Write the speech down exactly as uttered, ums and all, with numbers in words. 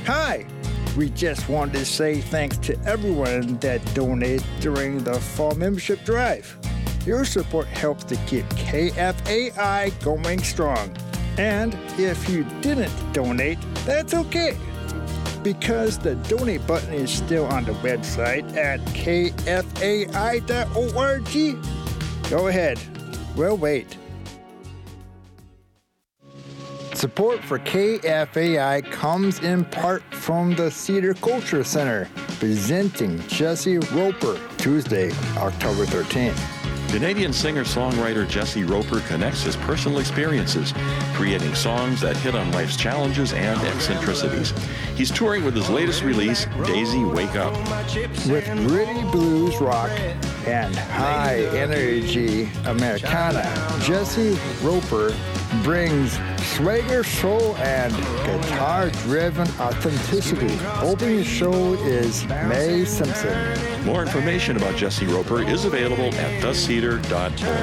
Hi! We just wanted to say thanks to everyone that donated during the fall membership drive. Your support helps to keep K F A I going strong. And if you didn't donate, that's okay, because the donate button is still on the website at K F A I dot org. Go ahead, we'll wait. Support for K F A I comes in part from the Cedar Culture Center, presenting Jesse Roper, Tuesday, October thirteenth. Canadian singer-songwriter Jesse Roper connects his personal experiences, creating songs that hit on life's challenges and eccentricities. He's touring with his latest release, Daisy Wake Up. With gritty blues rock and high-energy Americana, Jesse Roper brings swagger, soul, and guitar-driven authenticity. Opening the show is May Simpson. More information about Jesse Roper is available at the cedar dot org.